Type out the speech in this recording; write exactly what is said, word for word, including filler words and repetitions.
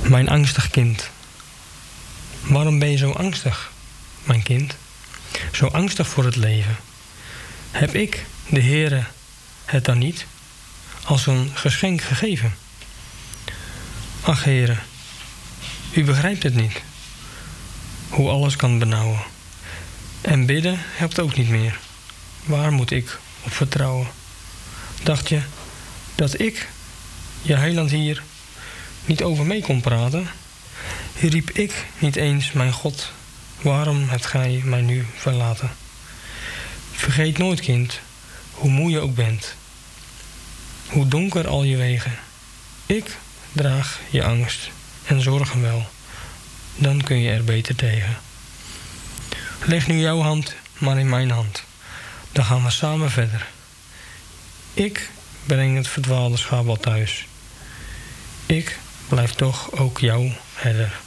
Mijn angstig kind. Waarom ben je zo angstig, mijn kind? Zo angstig voor het leven. Heb ik, de Heere, het dan niet als een geschenk gegeven? Ach, Heere, u begrijpt het niet, hoe alles kan benauwen. En bidden helpt ook niet meer. Waar moet ik op vertrouwen? Dacht je dat ik, je heiland hier, niet over mee kon praten? Riep ik niet eens, mijn God, waarom hebt gij mij nu verlaten? Vergeet nooit, kind, hoe moe je ook bent, hoe donker al je wegen. Ik draag je angst en zorgen wel, dan kun je er beter tegen. Leg nu jouw hand maar in mijn hand, dan gaan we samen verder. Ik breng het verdwaalde schaap wel thuis. Ik blijf toch ook jouw herder.